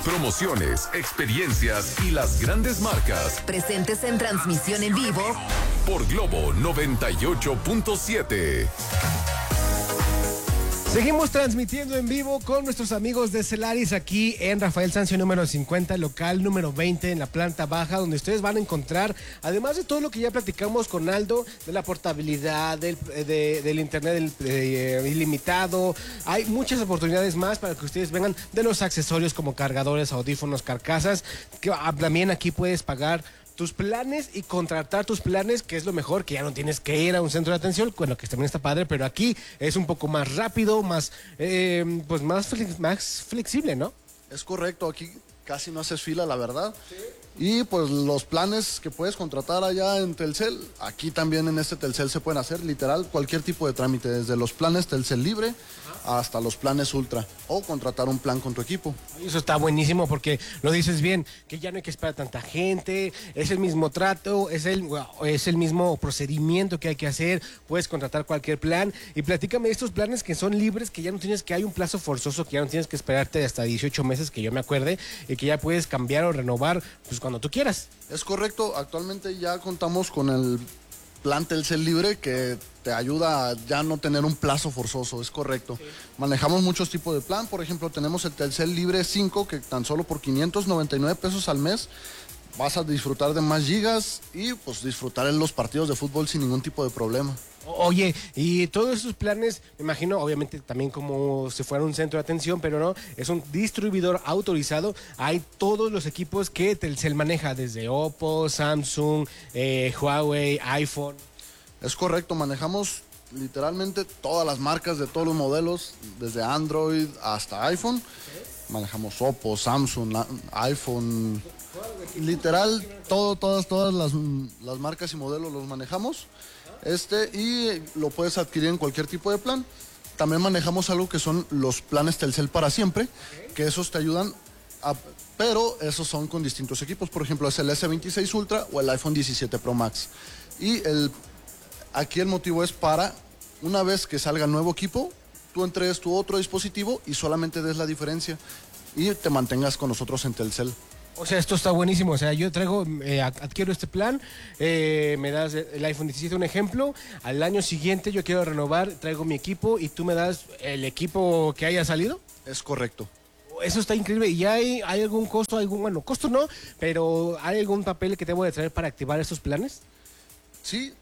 Promociones, experiencias y las grandes marcas. Presentes en transmisión en vivo Por Globo 98.7. Seguimos transmitiendo en vivo con nuestros amigos de Celaris aquí en Rafael Sanzio número 50, local número 20 en la planta baja, donde ustedes van a encontrar, además de todo lo que ya platicamos con Aldo, de la portabilidad, del internet ilimitado, hay muchas oportunidades más para que ustedes vengan, de los accesorios como cargadores, audífonos, carcasas, que también aquí puedes pagar tus planes y contratar tus planes, que es lo mejor, que ya no tienes que ir a un centro de atención, bueno, que también está padre, pero aquí es un poco más rápido, más flexible, ¿no? Es correcto, aquí casi no haces fila, la verdad. Sí. Y pues los planes que puedes contratar allá en Telcel, aquí también en este Telcel se pueden hacer literal cualquier tipo de trámite, desde los planes Telcel Libre hasta los planes Ultra, o contratar un plan con tu equipo. Eso está buenísimo porque lo dices bien, que ya no hay que esperar a tanta gente, es el mismo trato, es el mismo procedimiento que hay que hacer, puedes contratar cualquier plan. Y platícame de estos planes que son libres, que ya no tienes, que hay un plazo forzoso, que ya no tienes que esperarte hasta 18 meses, que yo me acuerde, y que ya puedes cambiar o renovar pues cuando tú quieras. Es correcto, actualmente ya contamos con el plan Telcel Libre, que te ayuda a ya no tener un plazo forzoso, es correcto. Sí. Manejamos muchos tipos de plan, por ejemplo, tenemos el Telcel Libre 5, que tan solo por 599 pesos al mes vas a disfrutar de más gigas y pues disfrutar en los partidos de fútbol sin ningún tipo de problema. Oye, y todos esos planes, me imagino, obviamente también como si fuera un centro de atención, pero no, es un distribuidor autorizado. Hay todos los equipos que Telcel maneja, desde Oppo, Samsung, Huawei, iPhone. Es correcto, manejamos literalmente todas las marcas de todos los modelos, desde Android hasta iPhone. Okay. Manejamos Oppo, Samsung, iPhone, literal, todas las marcas y modelos los manejamos. Y lo puedes adquirir en cualquier tipo de plan. También manejamos algo que son los planes Telcel para siempre, que esos te ayudan pero esos son con distintos equipos. Por ejemplo, es el S26 Ultra o el iPhone 17 Pro Max. Y aquí el motivo es para, una vez que salga el nuevo equipo, tú entregues tu otro dispositivo y solamente des la diferencia y te mantengas con nosotros en Telcel. O sea, esto está buenísimo. O sea, yo adquiero este plan, me das el iPhone 17, un ejemplo. Al año siguiente yo quiero renovar, traigo mi equipo y tú me das el equipo que haya salido. Es correcto. Eso está increíble. ¿Y hay algún costo? Costo no, pero ¿hay algún papel que debo de traer para activar estos planes? Sí,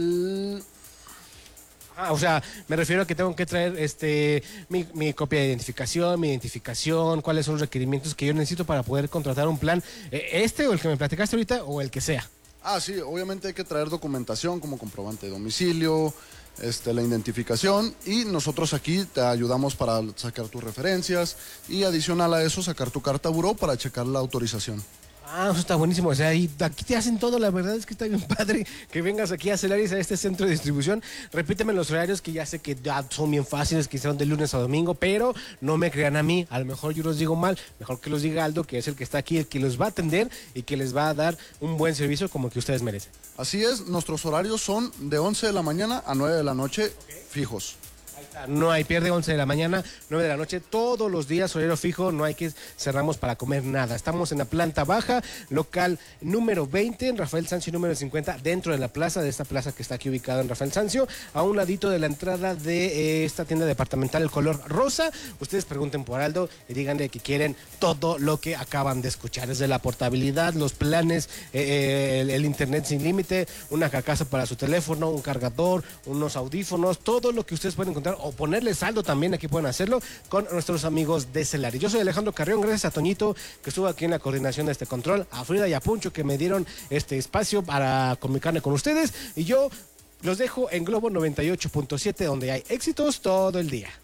o sea, me refiero a que tengo que traer mi copia de identificación, mi identificación, cuáles son los requerimientos que yo necesito para poder contratar un plan, o el que me platicaste ahorita, o el que sea. Sí, obviamente hay que traer documentación como comprobante de domicilio, la identificación, y nosotros aquí te ayudamos para sacar tus referencias y adicional a eso sacar tu carta buró para checar la autorización. Eso está buenísimo. O sea, y aquí te hacen todo. La verdad es que está bien padre que vengas aquí a Celaris, a este centro de distribución. Repíteme los horarios, que ya sé que ya son bien fáciles, que son de lunes a domingo, pero no me crean a mí. A lo mejor yo los digo mal. Mejor que los diga Aldo, que es el que está aquí, el que los va a atender y que les va a dar un buen servicio como que ustedes merecen. Así es, nuestros horarios son de 11 de la mañana a 9 de la noche, fijos. No hay pierde, 11 de la mañana, 9 de la noche, todos los días, horario fijo, no hay que cerramos para comer nada. Estamos en la planta baja, local número 20, en Rafael Sanzio número 50, dentro de esta plaza que está aquí ubicada en Rafael Sanzio, a un ladito de la entrada de esta tienda departamental, el color rosa. Ustedes pregunten por Aldo y díganle que quieren todo lo que acaban de escuchar, desde la portabilidad, los planes, el internet sin límite, una carcasa para su teléfono, un cargador, unos audífonos, todo lo que ustedes pueden encontrar, o ponerle saldo también, aquí pueden hacerlo con nuestros amigos de Celaris. Yo soy Alejandro Carrión, gracias a Toñito que estuvo aquí en la coordinación de este control, a Frida y a Puncho que me dieron este espacio para comunicarme con ustedes, y yo los dejo en Globo 98.7, donde hay éxitos todo el día.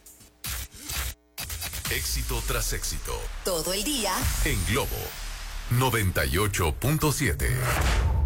Éxito tras éxito. Todo el día. En Globo 98.7.